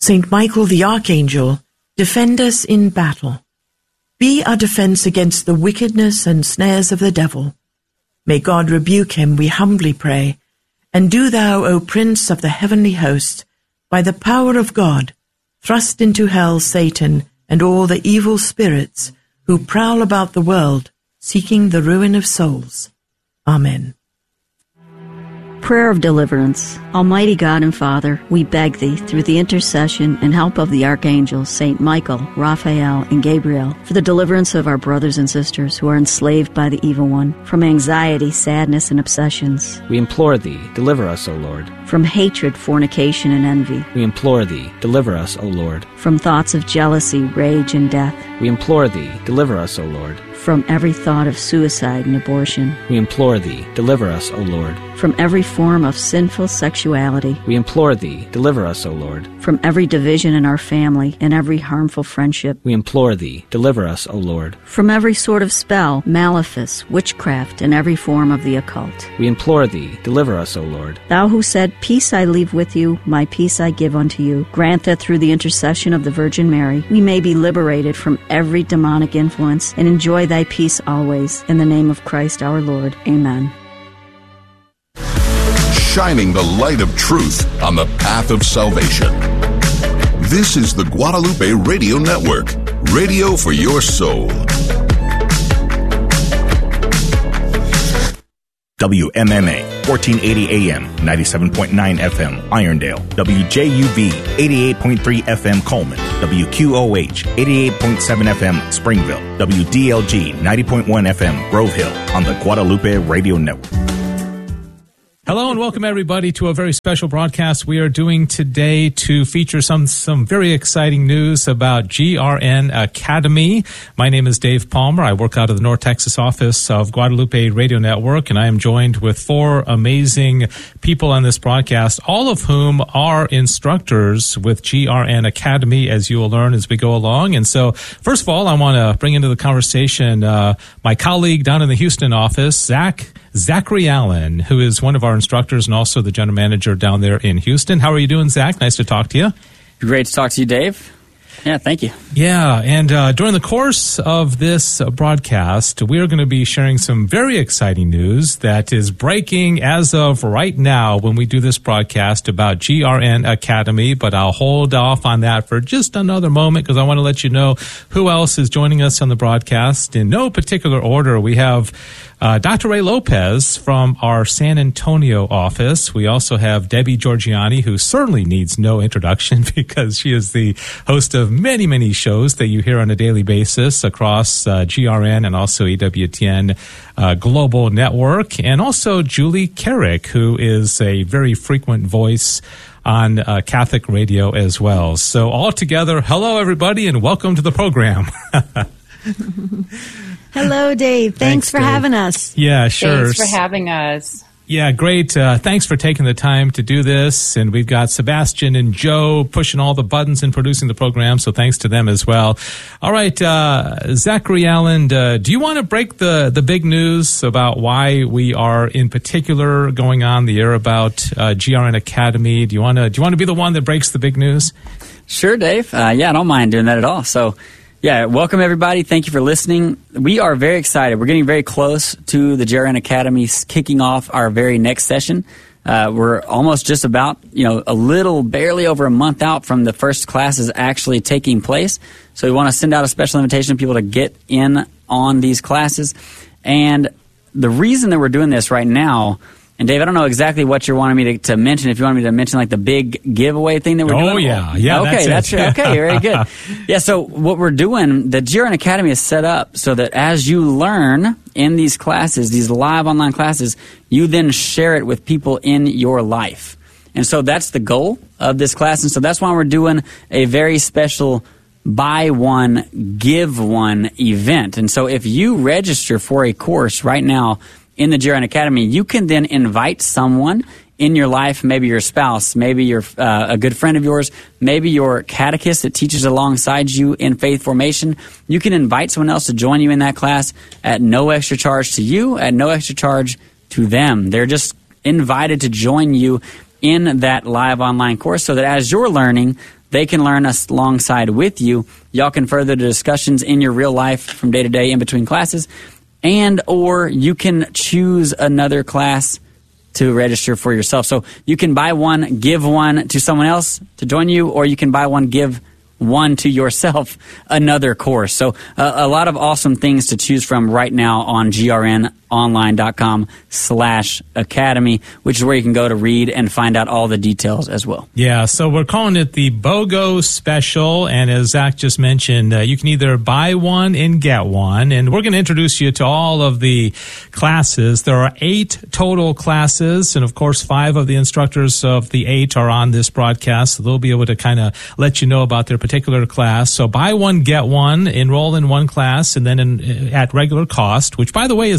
Saint Michael the Archangel, defend us in battle. Be our defense against the wickedness and snares of the devil. May God rebuke him, we humbly pray. And do thou, O Prince of the heavenly host, by the power of God, thrust into hell Satan and all the evil spirits who prowl about the world, seeking the ruin of souls. Amen. Prayer of Deliverance. Almighty God and Father, we beg Thee, through the intercession and help of the archangels, Saint Michael, Raphael, and Gabriel, for the deliverance of our brothers and sisters who are enslaved by the evil one, from anxiety, sadness, and obsessions. We implore Thee, deliver us, O Lord. From hatred, fornication, and envy. We implore Thee, deliver us, O Lord. From thoughts of jealousy, rage, and death. We implore Thee, deliver us, O Lord. From every thought of suicide and abortion. We implore Thee, deliver us, O Lord. From every form of sinful sexuality. We implore Thee, deliver us, O Lord. From every division in our family and every harmful friendship. We implore Thee, deliver us, O Lord. From every sort of spell, malefice, witchcraft, and every form of the occult. We implore Thee, deliver us, O Lord. Thou who said, Peace I leave with you, my peace I give unto you, grant that through the intercession of the Virgin Mary, we may be liberated from every demonic influence and enjoy Thy peace always. In the name of Christ our Lord. Amen. Shining the light of truth on the path of salvation. This is the Guadalupe Radio Network, radio for your soul. WMMA, 1480 AM, 97.9 FM, Irondale. WJUV, 88.3 FM, Coleman. WQOH, 88.7 FM, Springville. WDLG, 90.1 FM, Grove Hill, on the Guadalupe Radio Network. Hello and welcome everybody to a very special broadcast we are doing today to feature some very exciting news about GRN Academy. My name is Dave Palmer. I work out of the North Texas office of Guadalupe Radio Network, and I am joined with four amazing people on this broadcast, all of whom are instructors with GRN Academy, as you will learn as we go along. And so, first of all, I want to bring into the conversation my colleague down in the Houston office, Zachary Allen, who is one of our instructors and also the general manager down there in Houston. How are you doing, Zach? Nice to talk to you. Great to talk to you, Dave. Yeah, thank you. Yeah, and during the course of this broadcast, we are going to be sharing some very exciting news that is breaking as of right now when we do this broadcast about GRN Academy, but I'll hold off on that for just another moment because I want to let you know who else is joining us on the broadcast. In no particular order, we have Dr. Ray Lopez from our San Antonio office. We also have Debbie Georgiani, who certainly needs no introduction because she is the host of many, many shows that you hear on a daily basis across GRN and also EWTN Global Network. And also Julie Carrick, who is a very frequent voice on Catholic radio as well. So all together, hello, everybody, and welcome to the program. Hello, Dave. Thanks for having us. Yeah, sure. Thanks for having us. Yeah, great. Thanks for taking the time to do this. And we've got Sebastian and Joe pushing all the buttons and producing the program, so thanks to them as well. All right, Zachary Allen, do you want to break the big news about why we are in particular going on the air about GRN Academy? Do you want to be the one that breaks the big news? Sure, Dave. Yeah, I don't mind doing that at all. So, yeah, welcome everybody. Thank you for listening. We are very excited. We're getting very close to the GRN Academy kicking off our very next session. We're almost just about, barely over a month out from the first classes actually taking place. So we want to send out a special invitation to people to get in on these classes. And the reason that we're doing this right now, and Dave, I don't know exactly what you're wanting me to mention. If you want me to mention like the big giveaway thing that we're doing. Oh, yeah. Okay, that's it. Okay, very good. Yeah, so what we're doing, the GRN Academy is set up so that as you learn in these classes, these live online classes, you then share it with people in your life. And so that's the goal of this class. And so that's why we're doing a very special buy one, give one event. And so if you register for a course right now in the GRN Academy, you can then invite someone in your life, maybe your spouse, maybe you're a good friend of yours, maybe your catechist that teaches alongside you in faith formation. You can invite someone else to join you in that class at no extra charge to you, at no extra charge to them. They're just invited to join you in that live online course so that as you're learning, they can learn alongside with you. Y'all can further the discussions in your real life from day to day in between classes, and or you can choose another class to register for yourself. So you can buy one, give one to someone else to join you, or you can buy one, give one to yourself, another course. So a lot of awesome things to choose from right now on grnonline.com/academy, which is where you can go to read and find out all the details as well. Yeah, so we're calling it the BOGO Special, and as Zach just mentioned, you can either buy one and get one, and we're going to introduce you to all of the classes. There are 8 total classes, and of course 5 of the instructors of the 8 are on this broadcast, so they'll be able to kind of let you know about their particular class. So buy one, get one, enroll in one class, and then at regular cost, which by the way is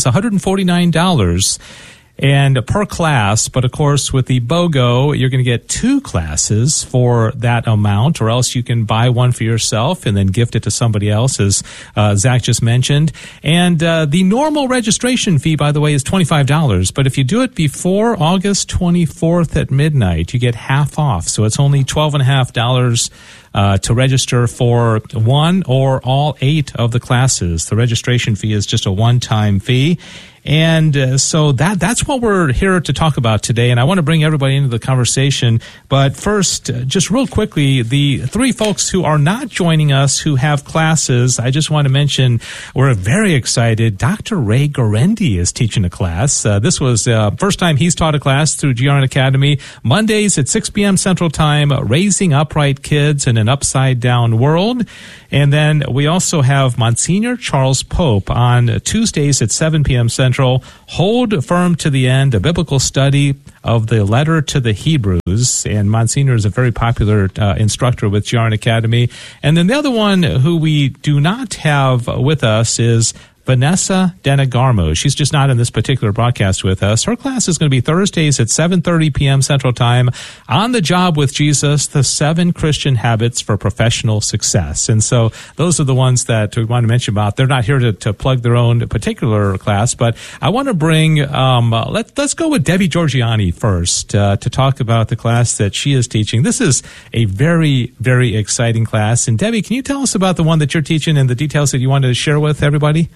$149 and per class, but of course with the BOGO you're going to get 2 classes for that amount, or else you can buy one for yourself and then gift it to somebody else, as Zach just mentioned. And the normal registration fee, by the way, is $25, but if you do it before August 24th at midnight, you get half off, so it's only $12.50 to register for one or all 8 of the classes. The registration fee is just a one-time fee. And so that's what we're here to talk about today. And I want to bring everybody into the conversation. But first, just real quickly, the 3 folks who are not joining us who have classes, I just want to mention we're very excited. Dr. Ray Guarendi is teaching a class. This was first time he's taught a class through GRN Academy. Mondays at 6 p.m. Central Time, Raising Upright Kids in an Upside-Down World. And then we also have Monsignor Charles Pope on Tuesdays at 7 p.m. Central. Hold Firm to the End, a biblical study of the letter to the Hebrews. And Monsignor is a very popular instructor with GRN Academy. And then the other one who we do not have with us is Vanessa Denegarmo. She's just not in this particular broadcast with us. Her class is going to be Thursdays at 7:30 p.m. Central Time, On the Job with Jesus, the 7 Christian Habits for Professional Success. And so those are the ones that we want to mention about. They're not here to plug their own particular class, but I want to bring, let's go with Debbie Georgiani first to talk about the class that she is teaching. This is a very, very exciting class. And Debbie, can you tell us about the one that you're teaching and the details that you wanted to share with everybody?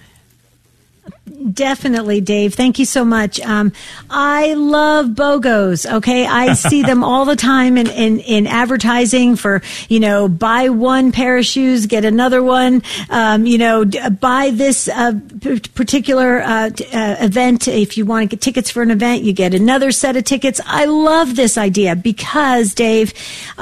Definitely, Dave. Thank you so much. I love BOGOs. Okay. I see them all the time in advertising for, buy one pair of shoes, get another one, buy this particular event. If you want to get tickets for an event, you get another set of tickets. I love this idea because, Dave,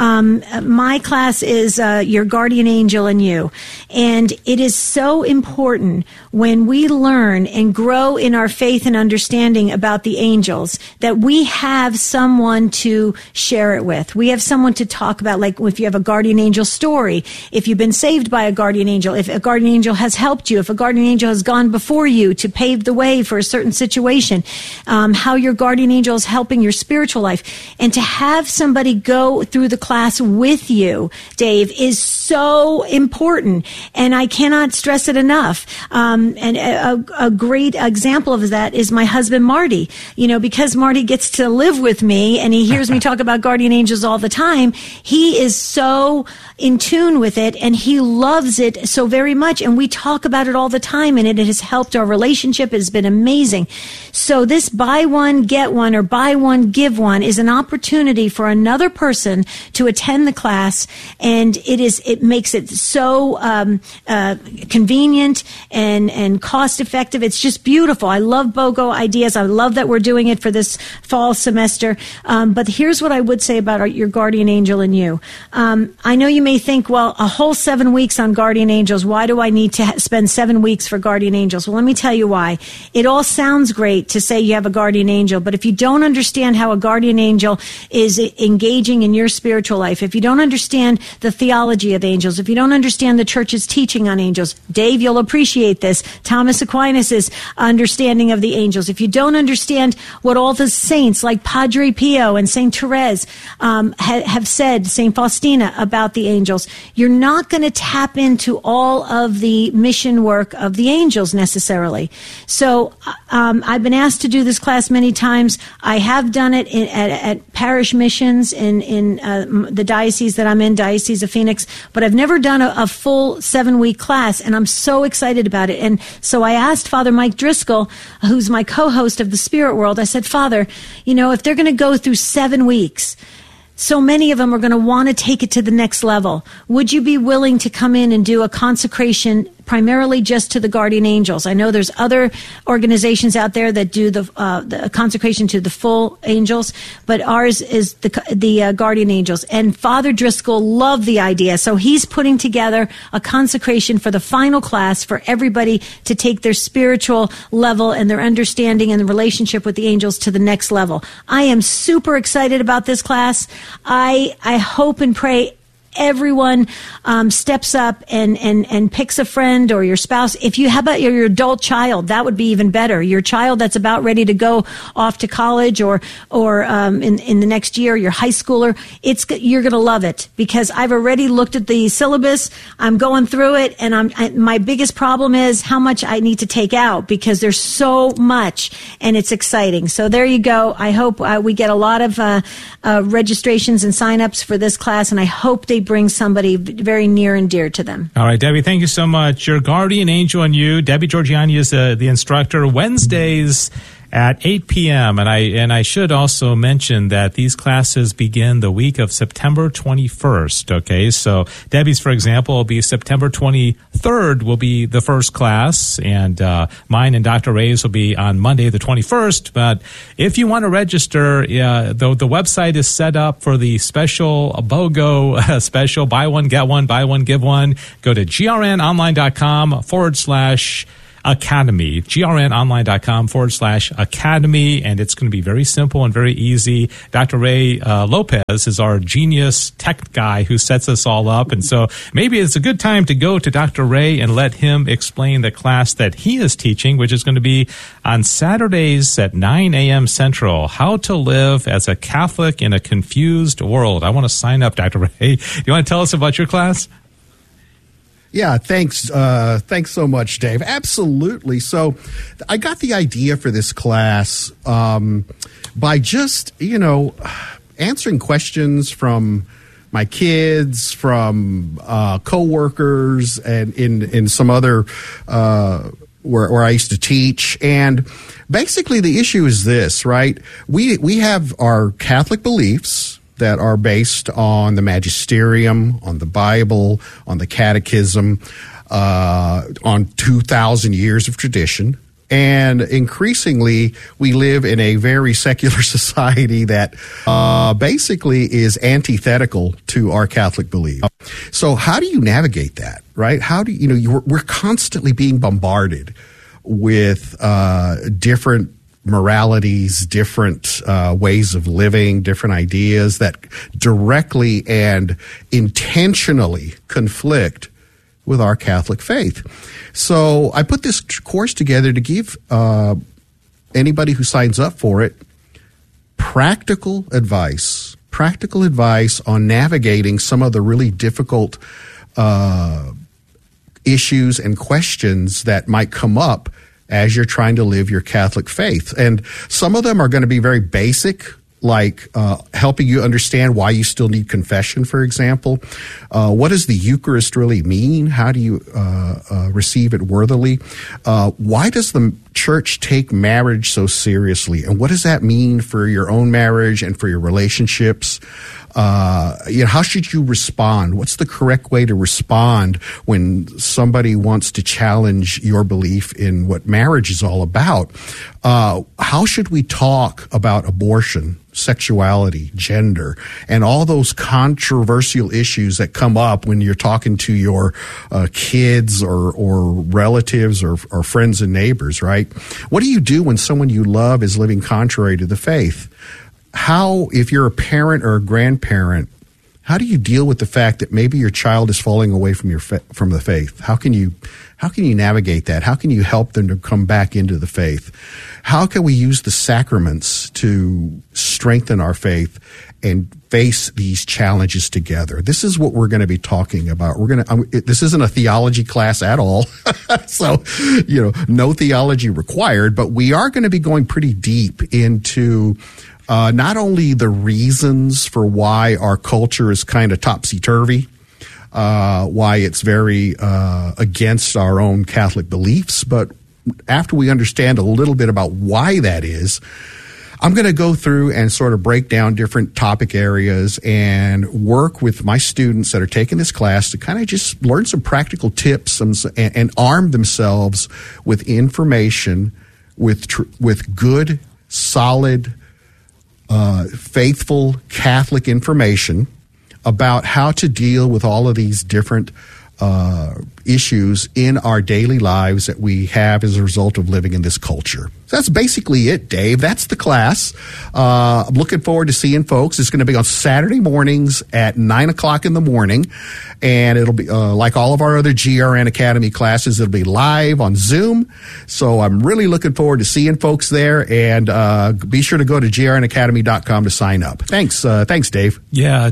my class is Your Guardian Angel and You. And it is so important when we learn and grow in our faith and understanding about the angels that we have someone to share it with. We have someone to talk about, like if you have a guardian angel story, if you've been saved by a guardian angel, if a guardian angel has helped you, if a guardian angel has gone before you to pave the way for a certain situation, how your guardian angel is helping your spiritual life. And to have somebody go through the class with you, Dave, is so important. And I cannot stress it enough. And a great example of that is my husband, Marty. Because Marty gets to live with me and he hears me talk about guardian angels all the time, he is so in tune with it and he loves it so very much. And we talk about it all the time and it has helped our relationship. It has been amazing. So this buy one, get one, or buy one, give one is an opportunity for another person to attend the class. And it makes it so convenient and cost effective. It's just beautiful. I love BOGO ideas. I love that we're doing it for this fall semester. But here's what I would say about Your Guardian Angel and You. I know you may think, well, a whole 7 weeks on guardian angels. Why do I need to spend 7 weeks for guardian angels? Well, let me tell you why. It all sounds great to say you have a guardian angel, but if you don't understand how a guardian angel is engaging in your spiritual life, if you don't understand the theology of angels, if you don't understand the church's teaching on angels, Dave, you'll appreciate this. Thomas Aquinas' understanding of the angels, if you don't understand what all the saints like Padre Pio and Saint Therese have said, Saint Faustina, about the angels, you're not going to tap into all of the mission work of the angels necessarily. So I've been asked to do this class many times. I have done it at parish missions in the diocese that I'm in, Diocese of Phoenix, but I've never done a full 7-week class, and I'm so excited about it. And so I asked Father Mike Driscoll, who's my co-host of the Spirit World, I said, Father, if they're going to go through 7 weeks, so many of them are going to want to take it to the next level. Would you be willing to come in and do a consecration primarily just to the guardian angels? I know there's other organizations out there that do the consecration to the full angels, but ours is the guardian angels. And Father Driscoll loved the idea, so he's putting together a consecration for the final class for everybody to take their spiritual level and their understanding and the relationship with the angels to the next level. I am super excited about this class. I hope and pray everyone steps up and picks a friend or your spouse. If you have your adult child, that would be even better. Your child that's about ready to go off to college or in the next year, your high schooler, you're going to love it, because I've already looked at the syllabus. I'm going through it, and my biggest problem is how much I need to take out, because there's so much and it's exciting. So there you go. I hope we get a lot of registrations and signups for this class, and I hope they bring somebody very near and dear to them. All right, Debbie, thank you so much. Your guardian angel and you, Debbie Georgiani, is the instructor. Wednesdays at 8 p.m. And I should also mention that these classes begin the week of September 21st. Okay, so Debbie's, for example, will be September 23rd will be the first class, and mine and Dr. Ray's will be on Monday the 21st. But if you want to register, the website is set up for the special BOGO special, buy one, get one, buy one, give one. Go to grnonline.com/academy, grnonline.com/academy, and it's going to be very simple and very easy. Dr. Ray Lopez is our genius tech guy who sets us all up, and so maybe it's a good time to go to Dr. Ray and let him explain the class that he is teaching, which is going to be on Saturdays at 9 a.m. Central, How to Live as a Catholic in a Confused World. I want to sign up, Dr. Ray. Do you want to tell us about your class? Yeah, thanks. Thanks so much, Dave. Absolutely. So I got the idea for this class by just, answering questions from my kids, from coworkers, and in some other where I used to teach. And basically the issue is this, right? We have our Catholic beliefs that are based on the magisterium, on the Bible, on the catechism, on 2,000 years of tradition. And increasingly, we live in a very secular society that basically is antithetical to our Catholic belief. So how do you navigate that, right? How do we're constantly being bombarded with different moralities, different ways of living, different ideas that directly and intentionally conflict with our Catholic faith. So I put this course together to give anybody who signs up for it practical advice on navigating some of the really difficult issues and questions that might come up as you're trying to live your Catholic faith. And some of them are going to be very basic, like helping you understand why you still need confession, for example. What does the Eucharist really mean? How do you receive it worthily? Why does the Church take marriage so seriously? And what does that mean for your own marriage and for your relationships? How should you respond? What's the correct way to respond when somebody wants to challenge your belief in what marriage is all about? How should we talk about abortion, sexuality, gender, and all those controversial issues that come up when you're talking to your kids or relatives or friends and neighbors, right? What do you do when someone you love is living contrary to the faith? How, if you're a parent or a grandparent, How do you deal with the fact that maybe your child is falling away from from the faith? How can you navigate that? How can you help them to come back into the faith? How can we use the sacraments to strengthen our faith and face these challenges together? This is what we're going to be talking about. This isn't a theology class at all. So, no theology required, but we are going to be going pretty deep into not only the reasons for why our culture is kind of topsy-turvy, why it's very against our own Catholic beliefs, but after we understand a little bit about why that is, I'm going to go through and sort of break down different topic areas and work with my students that are taking this class to kind of just learn some practical tips and arm themselves with information, with good, solid, faithful Catholic information about how to deal with all of these different issues in our daily lives that we have as a result of living in this culture. So that's basically it, Dave. That's the class. I'm looking forward to seeing folks. It's going to be on Saturday mornings at 9 o'clock in the morning. And it'll be like all of our other GRN Academy classes. It'll be live on Zoom. So I'm really looking forward to seeing folks there. And be sure to go to grnacademy.com to sign up. Thanks, Dave. Yeah,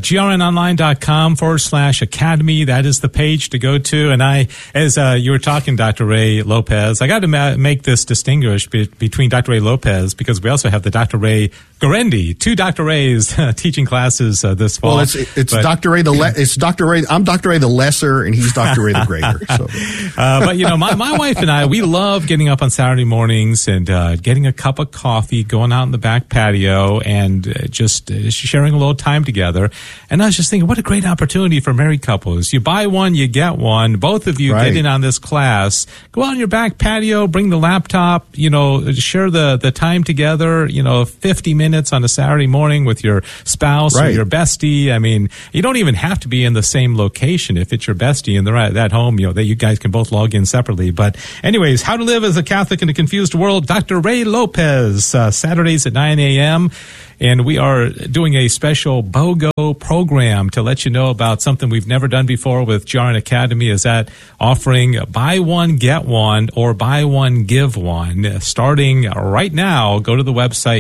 grnonline.com/academy. That is the page to go to. And as you were talking, Dr. Ray Lopez, I got to make this distinguished between Dr. Ray Lopez, because we also have the Dr. Ray Guarendi, two Dr. Rays teaching classes this fall. Well, it's Dr. Ray it's Dr. Ray. I'm Dr. Ray the lesser, and he's Dr. Ray the greater. So. But my wife and I, we love getting up on Saturday mornings and getting a cup of coffee, going out in the back patio, and just sharing a little time together. And I was just thinking, what a great opportunity for married couples. You buy one, you get one. Both of you get in on this class. Go out on your back patio, bring the laptop, share the time together, 50 minutes on a Saturday morning with your spouse or your bestie. I mean, you don't even have to be in the same location if it's your bestie and they're at that home, that you guys can both log in separately. But anyways, How to Live as a Catholic in a Confused World, Dr. Ray Lopez, Saturdays at 9 a.m., and we are doing a special BOGO program to let you know about something we've never done before with GRN Academy. Is that offering buy one, get one, or buy one, give one. Starting right now, go to the website,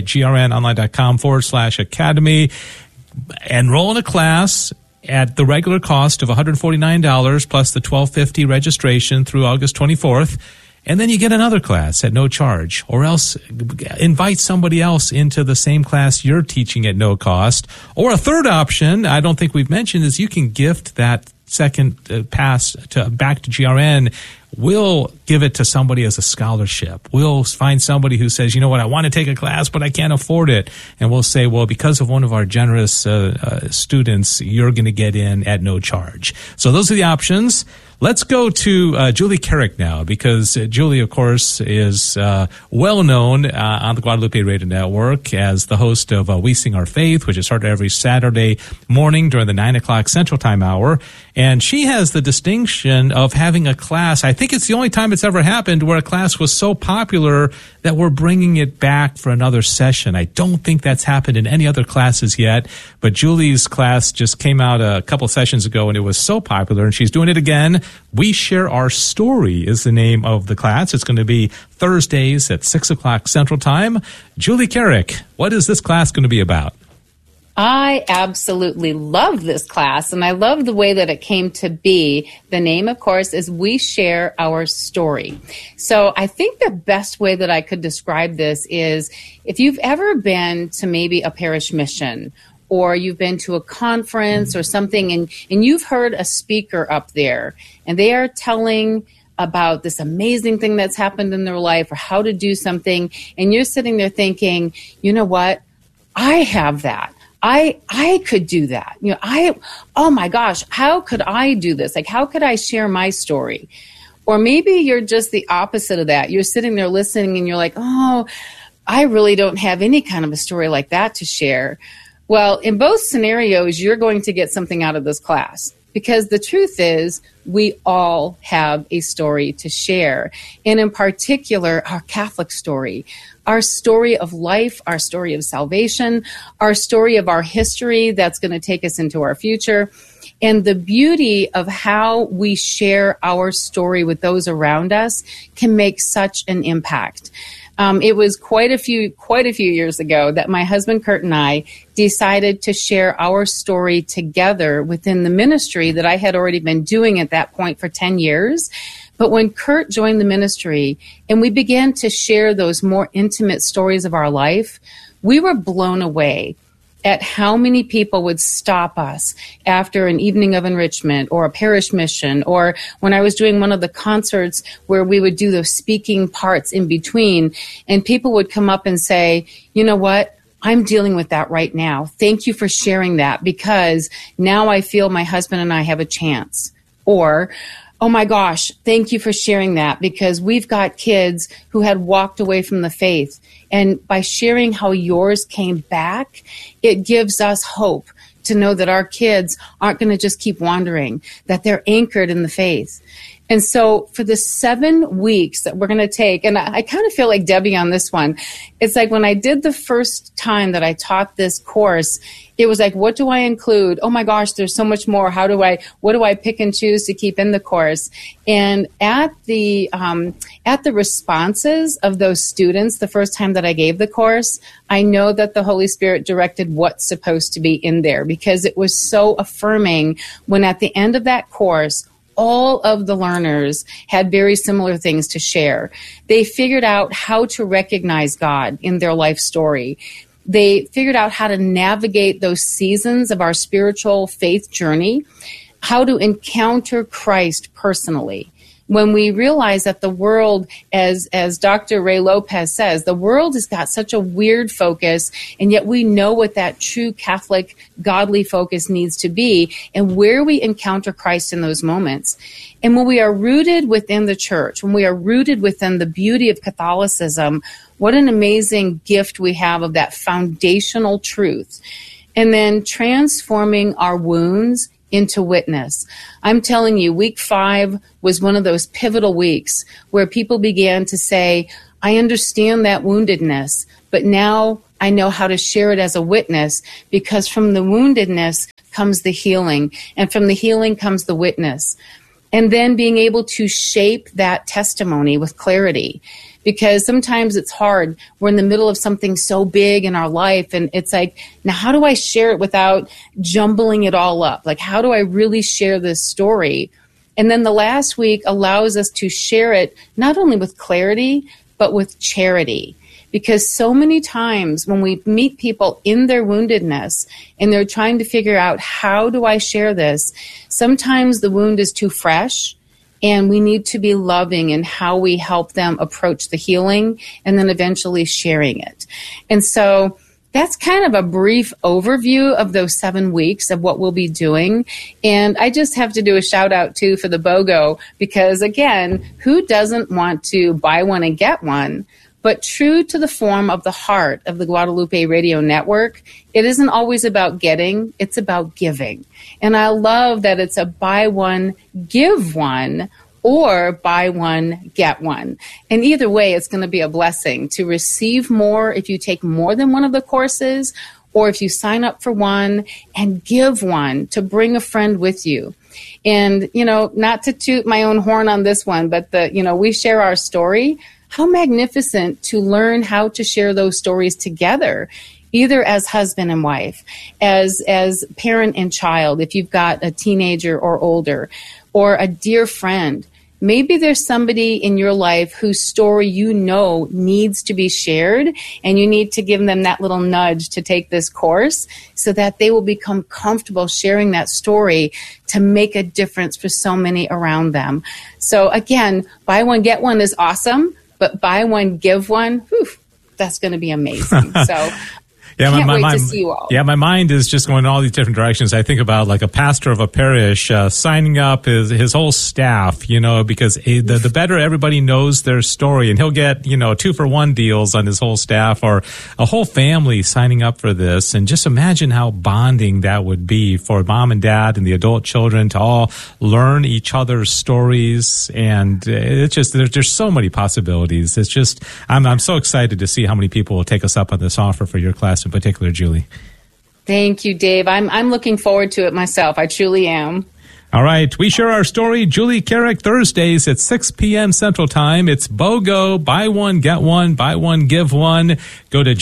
grnonline.com/academy. Enroll in a class at the regular cost of $149 plus the $12.50 registration through August 24th. And then you get another class at no charge, or else invite somebody else into the same class you're teaching at no cost. Or a third option, I don't think we've mentioned, is you can gift that second pass back to GRN. We'll give it to somebody as a scholarship. We'll find somebody who says, you know what, I want to take a class, but I can't afford it. And we'll say, well, because of one of our generous students, you're going to get in at no charge. So those are the options. Let's go to Julie Carrick now, because Julie, of course, is well known on the Guadalupe Radio Network as the host of We Sing Our Faith, which is heard every Saturday morning during the 9 o'clock Central Time hour. And she has the distinction of having a class. I think it's the only time it's ever happened where a class was so popular that we're bringing it back for another session. I don't think that's happened in any other classes yet, but Julie's class just came out a couple sessions ago, and it was so popular, and she's doing it again. We Share Our Story is the name of the class. It's going to be Thursdays at 6 o'clock Central Time. Julie Carrick, what is this class going to be about? I absolutely love this class, and I love the way that it came to be. The name, of course, is We Share Our Story. So I think the best way that I could describe this is if you've ever been to maybe a parish mission, or you've been to a conference or something, and you've heard a speaker up there, and they are telling about this amazing thing that's happened in their life or how to do something, and you're sitting there thinking, you know what, I have that. I could do that. Oh my gosh, how could I do this? Like, how could I share my story? Or maybe you're just the opposite of that. You're sitting there listening and you're like, oh, I really don't have any kind of a story like that to share. Well, in both scenarios, you're going to get something out of this class, because the truth is we all have a story to share. And in particular, our Catholic story, our story of life, our story of salvation, our story of our history that's going to take us into our future. And the beauty of how we share our story with those around us can make such an impact. It was quite a few years ago that my husband Kurt and I decided to share our story together within the ministry that I had already been doing at that point for 10 years. But when Kurt joined the ministry and we began to share those more intimate stories of our life, we were blown away at how many people would stop us after an evening of enrichment or a parish mission, or when I was doing one of the concerts where we would do those speaking parts in between, and people would come up and say, you know what? I'm dealing with that right now. Thank you for sharing that, because now I feel my husband and I have a chance. Or, oh my gosh, thank you for sharing that, because we've got kids who had walked away from the faith. And by sharing how yours came back, it gives us hope to know that our kids aren't going to just keep wandering, that they're anchored in the faith. And so for the 7 weeks that we're going to take, and I kind of feel like Debbie on this one, it's like when I did the first time that I taught this course, it was like, what do I include? Oh my gosh, there's so much more. What do I pick and choose to keep in the course? And at the responses of those students, the first time that I gave the course, I know that the Holy Spirit directed what's supposed to be in there, because it was so affirming when at the end of that course, all of the learners had very similar things to share. They figured out how to recognize God in their life story. They figured out how to navigate those seasons of our spiritual faith journey, how to encounter Christ personally. When we realize that the world, as Dr. Ray Lopez says, the world has got such a weird focus, and yet we know what that true Catholic godly focus needs to be and where we encounter Christ in those moments. And when we are rooted within the church, when we are rooted within the beauty of Catholicism, what an amazing gift we have of that foundational truth. And then transforming our wounds into witness. I'm telling you, week 5 was one of those pivotal weeks where people began to say, I understand that woundedness, but now I know how to share it as a witness, because from the woundedness comes the healing, and from the healing comes the witness. And then being able to shape that testimony with clarity. Because sometimes it's hard. We're in the middle of something so big in our life, and it's like, now how do I share it without jumbling it all up? Like, how do I really share this story? And then the last week allows us to share it not only with clarity, but with charity. Because so many times when we meet people in their woundedness and they're trying to figure out, how do I share this? Sometimes the wound is too fresh, and we need to be loving in how we help them approach the healing and then eventually sharing it. And so that's kind of a brief overview of those 7 weeks of what we'll be doing. And I just have to do a shout out too for the BOGO, because again, who doesn't want to buy one and get one? But true to the form of the heart of the Guadalupe Radio Network, it isn't always about getting, it's about giving. And I love that it's a buy one, give one, or buy one, get one. And either way, it's going to be a blessing to receive more if you take more than one of the courses, or if you sign up for one and give one to bring a friend with you. And, not to toot my own horn on this one, but we share our story. How magnificent to learn how to share those stories together, either as husband and wife, as parent and child, if you've got a teenager or older, or a dear friend. Maybe there's somebody in your life whose story needs to be shared, and you need to give them that little nudge to take this course so that they will become comfortable sharing that story to make a difference for so many around them. So again, buy one, get one is awesome. But buy one, give one, that's going to be amazing. So Yeah, Can't wait to see you all. Yeah, my mind is just going in all these different directions. I think about like a pastor of a parish signing up his whole staff, because the better everybody knows their story, and he'll get, 2-for-1 deals on his whole staff, or a whole family signing up for this. And just imagine how bonding that would be for mom and dad and the adult children to all learn each other's stories. And it's just, there's so many possibilities. It's just, I'm so excited to see how many people will take us up on this offer for your class in particular, Julie. Thank you, Dave. I'm looking forward to it myself. I truly am. All right. We share our story, Julie Carrick, Thursdays at 6 p.m. Central Time. It's BOGO, buy one, get one, buy one, give one. Go to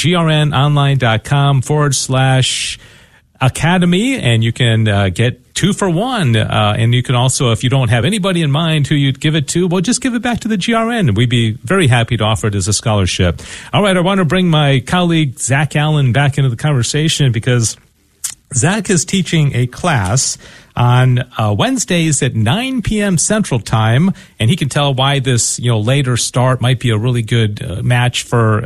grnonline.com/academy, and you can get 2-for-1. And you can also, if you don't have anybody in mind who you'd give it to, well, just give it back to the GRN. We'd be very happy to offer it as a scholarship. All right. I want to bring my colleague, Zach Allen, back into the conversation because Zach is teaching a class on Wednesdays at 9 p.m. Central Time, and he can tell why this later start might be a really good match for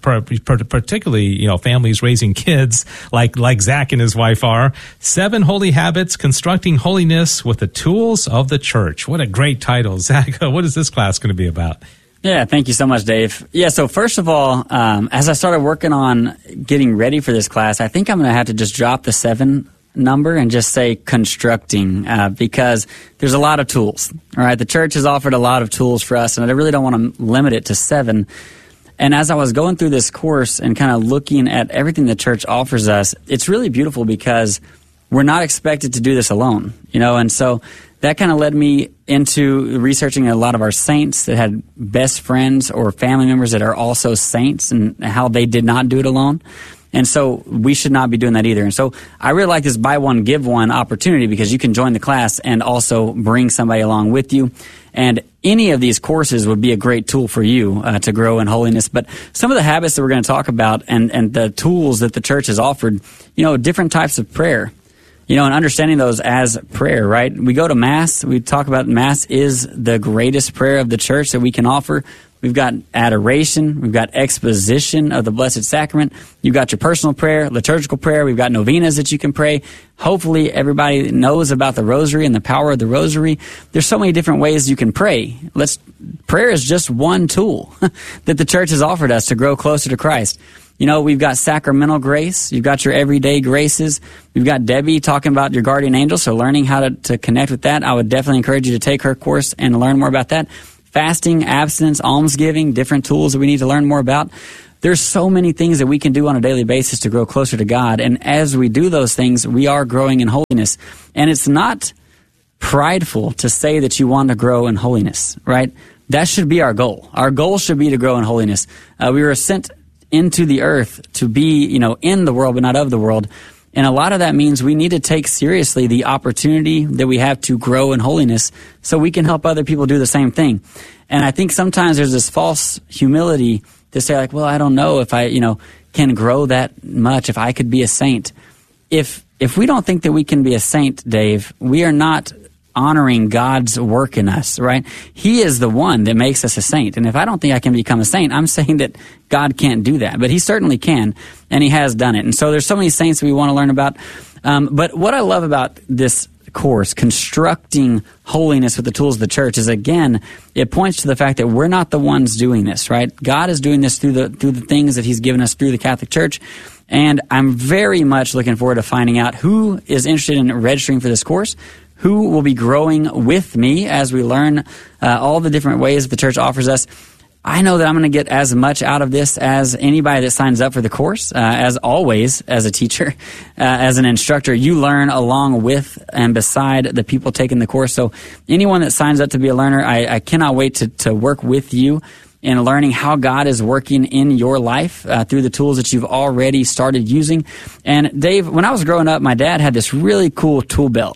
particularly families raising kids like Zach and his wife are. 7 Holy Habits: Constructing Holiness with the Tools of the Church. What a great title, Zach! What is this class going to be about? Yeah, thank you so much, Dave. Yeah, so first of all, as I started working on getting ready for this class, I think I'm going to have to just drop the 7 number and just say constructing, because there's a lot of tools. All right, the church has offered a lot of tools for us, and I really don't want to limit it to 7. And as I was going through this course and kind of looking at everything the church offers us, it's really beautiful because we're not expected to do this alone, and so that kind of led me into researching a lot of our saints that had best friends or family members that are also saints and how they did not do it alone. And so we should not be doing that either. And so I really like this buy one, give one opportunity because you can join the class and also bring somebody along with you. And any of these courses would be a great tool for you to grow in holiness. But some of the habits that we're going to talk about and the tools that the church has offered, different types of prayer. And understanding those as prayer, right? We go to Mass. We talk about Mass is the greatest prayer of the church that we can offer. We've got adoration. We've got exposition of the Blessed Sacrament. You've got your personal prayer, liturgical prayer. We've got novenas that you can pray. Hopefully everybody knows about the Rosary and the power of the Rosary. There's so many different ways you can pray. Prayer is just one tool that the church has offered us to grow closer to Christ. We've got sacramental grace. You've got your everyday graces. We've got Debbie talking about your guardian angel, so learning how to connect with that. I would definitely encourage you to take her course and learn more about that. Fasting, abstinence, almsgiving, different tools that we need to learn more about. There's so many things that we can do on a daily basis to grow closer to God. And as we do those things, we are growing in holiness. And it's not prideful to say that you want to grow in holiness, right? That should be our goal. Our goal should be to grow in holiness. We were sent into the earth to be, in the world, but not of the world. And a lot of that means we need to take seriously the opportunity that we have to grow in holiness so we can help other people do the same thing. And I think sometimes there's this false humility to say well, I don't know if I, can grow that much, if I could be a saint. If we don't think that we can be a saint, Dave, we are not honoring God's work in us, right? He is the one that makes us a saint. And if I don't think I can become a saint, I'm saying that God can't do that. But he certainly can, and he has done it. And so there's so many saints that we want to learn about. But what I love about this course, Constructing Holiness with the Tools of the Church, is, again, it points to the fact that we're not the ones doing this, right? God is doing this through the things that he's given us through the Catholic Church. And I'm very much looking forward to finding out who is interested in registering for this course, who will be growing with me as we learn all the different ways that the church offers us. I know that I'm going to get as much out of this as anybody that signs up for the course. As always, as a teacher, as an instructor, you learn along with and beside the people taking the course. So anyone that signs up to be a learner, I cannot wait to work with you in learning how God is working in your life through the tools that you've already started using. And Dave, when I was growing up, my dad had this really cool tool belt.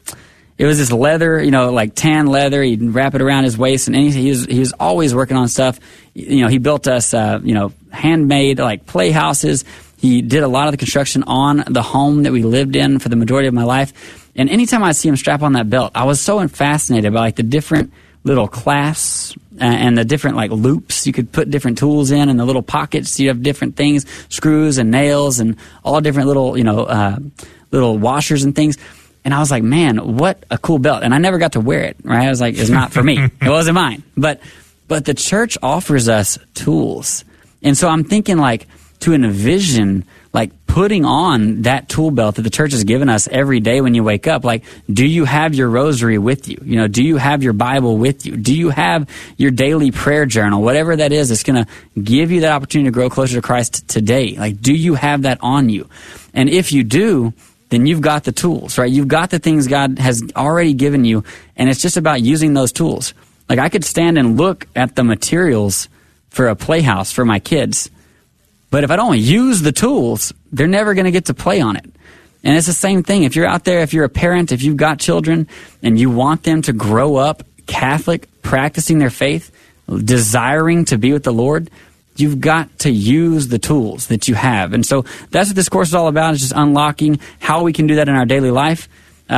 It was this leather, like tan leather. He'd wrap it around his waist, and he was always working on stuff. He built us, handmade like playhouses. He did a lot of the construction on the home that we lived in for the majority of my life. And anytime I see him strap on that belt, I was so fascinated by the different little clasps and the different like loops you could put different tools in, and the little pockets you have different things, screws and nails and all different little little washers and things. And I was like, man, what a cool belt. And I never got to wear it, right? I was like, it's not for me. It wasn't mine. But the church offers us tools. And so I'm thinking like to envision like putting on that tool belt that the church has given us every day when you wake up. Like, do you have your rosary with you? You know, do you have your Bible with you? Do you have your daily prayer journal? Whatever that is, it's going to give you that opportunity to grow closer to Christ today. Like, do you have that on you? And if you do, then you've got the tools, right? You've got the things God has already given you, and it's just about using those tools. Like, I could stand and look at the materials for a playhouse for my kids, but if I don't use the tools, they're never going to get to play on it. And it's the same thing. If you're out there, if you're a parent, if you've got children, and you want them to grow up Catholic, practicing their faith, desiring to be with the Lord, you've got to use the tools that you have. And so that's what this course is all about, is just unlocking how we can do that in our daily life.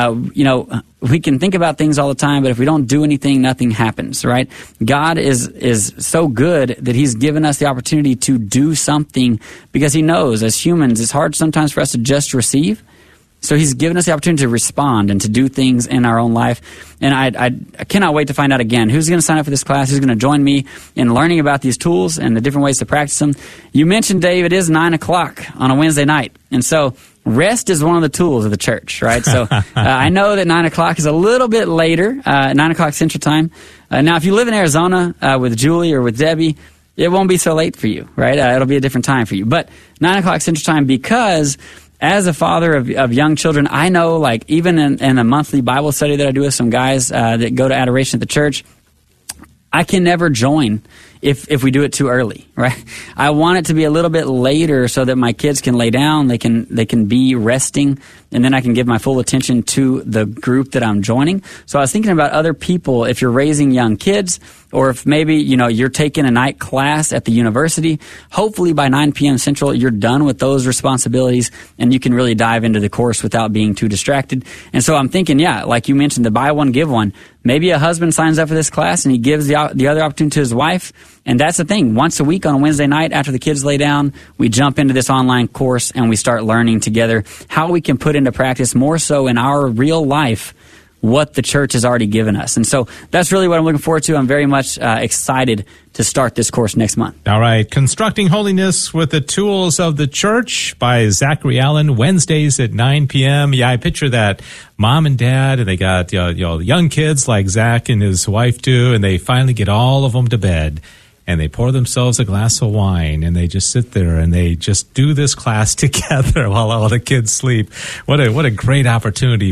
We can think about things all the time, but if we don't do anything, nothing happens, right? God is so good that he's given us the opportunity to do something, because he knows as humans, it's hard sometimes for us to just receive. So he's given us the opportunity to respond and to do things in our own life. And I cannot wait to find out again who's going to sign up for this class, who's going to join me in learning about these tools and the different ways to practice them. You mentioned, Dave, it is 9 o'clock on a Wednesday night. And so rest is one of the tools of the church, right? So I know that 9 o'clock is a little bit later, 9 o'clock Central Time. Now, if you live in Arizona with Julie or with Debbie, it won't be so late for you, right? It'll be a different time for you. But 9 o'clock Central Time, because as a father of young children, I know, like, even in a monthly Bible study that I do with some guys that go to adoration at the church, I can never join if we do it too early, right? I want it to be a little bit later so that my kids can lay down, they can be resting, and then I can give my full attention to the group that I'm joining. So I was thinking about other people, if you're raising young kids, or if maybe, you're taking a night class at the university, hopefully by 9 p.m. Central, you're done with those responsibilities and you can really dive into the course without being too distracted. And so I'm thinking, like you mentioned, the buy one, give one. Maybe a husband signs up for this class and he gives the other opportunity to his wife. And that's the thing. Once a week on a Wednesday night after the kids lay down, we jump into this online course and we start learning together how we can put into practice more so in our real life what the church has already given us. And so that's really what I'm looking forward to. I'm very much excited to start this course next month. All right. Constructing Holiness with the Tools of the Church by Zachary Allen, Wednesdays at 9 p.m. Yeah, I picture that mom and dad, and they got young kids like Zach and his wife do, and they finally get all of them to bed. And they pour themselves a glass of wine, and they just sit there and they just do this class together while all the kids sleep. What a great opportunity